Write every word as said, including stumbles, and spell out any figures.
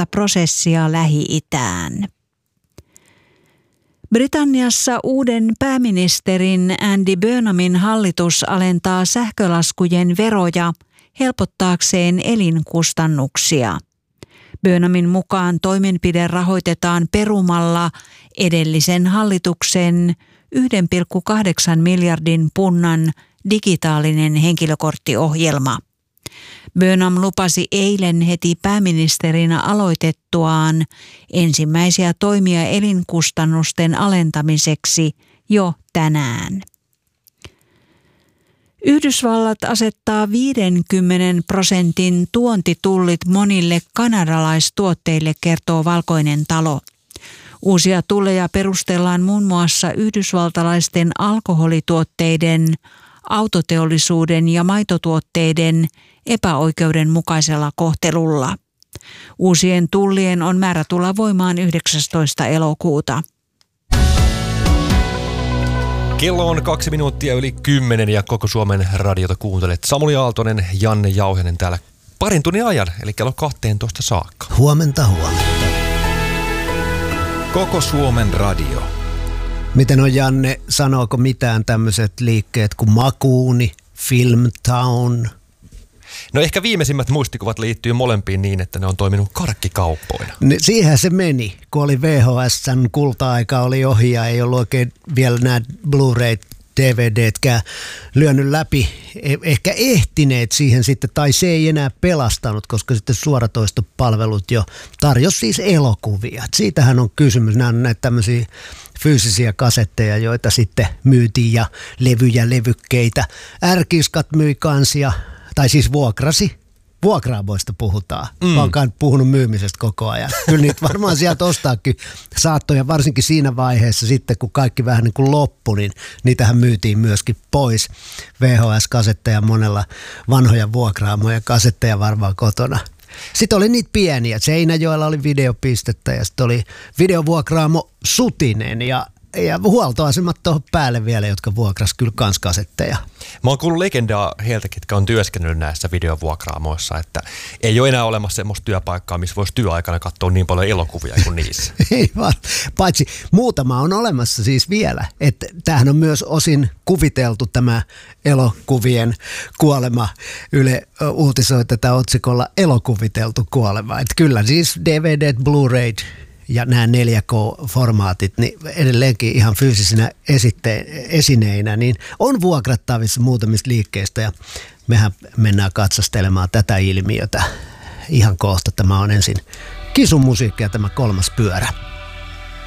poliittista prosessia Lähi-itään. Britanniassa uuden pääministerin Andy Burnhamin hallitus alentaa sähkölaskujen veroja helpottaakseen elinkustannuksia. Burnhamin mukaan toimenpide rahoitetaan perumalla edellisen hallituksen yksi pilkku kahdeksan miljardin punnan digitaalinen henkilökorttiohjelma. Burnham lupasi eilen heti pääministerinä aloitettuaan ensimmäisiä toimia elinkustannusten alentamiseksi jo tänään. Yhdysvallat asettaa viidenkymmenen prosentin tuontitullit monille kanadalaistuotteille, kertoo Valkoinen talo. Uusia tulleja perustellaan muun muassa yhdysvaltalaisten alkoholituotteiden, autoteollisuuden ja maitotuotteiden epäoikeudenmukaisella kohtelulla. Uusien tullien on määrä tulla voimaan yhdeksästoista elokuuta. Kello on kaksi minuuttia yli kymmenen ja koko Suomen radiota kuuntelet. Samuli Aaltonen, Janne Jauhenen täällä parin tunnin ajan, eli kello kahteentoista saakka. Huomenta, huomenta. Koko Suomen radio. Miten on, Janne, sanooko mitään tämmöiset liikkeet kuin Makuuni, Filmtown? No ehkä viimeisimmät muistikuvat liittyy molempiin niin, että ne on toiminut karkkikauppoina. Siihen se meni, kun oli V H S:n kulta-aika oli ohi ja ei ollut oikein vielä nämä Blu-ray D V D:tkään lyönyt läpi. Ehkä ehtineet siihen sitten, tai se ei enää pelastanut, koska sitten suoratoistopalvelut jo tarjosi siis elokuvia. Siitähän on kysymys. Nämä on näitä tämmöisiä fyysisiä kasetteja, joita sitten myytiin, ja levyjä, levykkeitä. Ärkiskat myi kansia, tai siis vuokrasi. Vuokraamoista puhutaan. Mm. Mä oon puhunut myymisestä koko ajan. Kyllä niitä varmaan sieltä ostaakin saattoja, varsinkin siinä vaiheessa sitten, kun kaikki vähän niin kuin loppui, niin niitähän myytiin myöskin pois. V H S-kasetteja, monella vanhoja vuokraamoja kasetteja varmaan kotona. Sitten oli niitä pieniä. Seinäjoella oli videopistettä ja sitten oli videovuokraamo Sutinen ja Ja huoltoasemat tuohon päälle vielä, jotka vuokras kyllä kans kasetteja. Mä oon kuullut legendaa heiltä, ketkä on työskennellyt näissä videovuokraamoissa, että ei ole enää olemassa semmoista työpaikkaa, missä voisi työaikana katsoa niin paljon elokuvia kuin niissä. Ei vaan, paitsi muutama on olemassa siis vielä. Että tämähän on myös osin kuviteltu tämä elokuvien kuolema. Yle uutisoi tätä otsikolla elokuviteltu kuolema. Että kyllä siis D V D, Blu-ray ja nämä neljä K-formaatit, niin edelleenkin ihan fyysisinä esitteen, esineinä, niin on vuokrattavissa muutamista liikkeistä, ja mehän mennään katsastelemaan tätä ilmiötä ihan kohta. Tämä on ensin Kisun musiikkia, tämä kolmas pyörä.